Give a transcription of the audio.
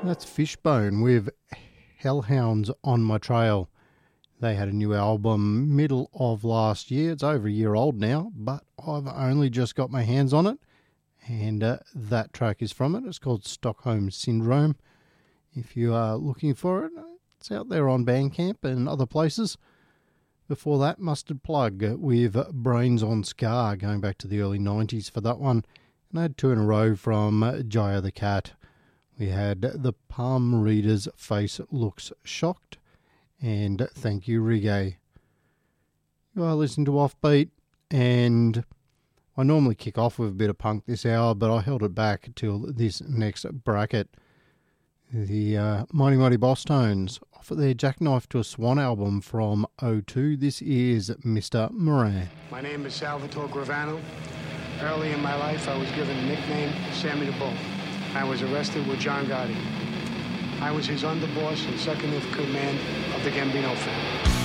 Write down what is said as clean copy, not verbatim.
That's Fishbone with Hellhounds on My Trail. They had a new album middle of last year. It's over a year old now, but I've only just got my hands on it, and that track is from it. It's called Stockholm Syndrome. If you are looking for it, it's out there on Bandcamp and other places. Before that, Mustard Plug with Brains on Scar, going back to the early 90s for that one. And I had two in a row from Jaya the Cat. We had The Palm Reader's Face Looks Shocked, and Thank You Reggae. You are listening to Offbeat, and I normally kick off with a bit of punk this hour, but I held it back till this next bracket. The Mighty Mighty Boss Tones off of their Jackknife to a Swan album from '02. This is Mr. Moran. My name is Salvatore Gravano. Early in my life, I was given the nickname Sammy the Bull. I was arrested with John Gotti. I was his underboss and second in command of the Gambino family.